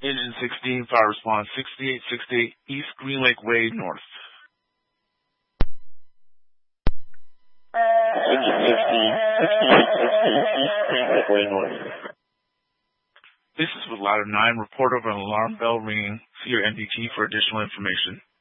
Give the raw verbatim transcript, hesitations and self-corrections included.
Engine sixteen, fire response sixty-eight sixty-eight, East Green Lake Way, North. Engine sixteen, Green Lake Way, North. This is with Ladder nine. Report over an alarm bell ringing. See your N D T for additional information.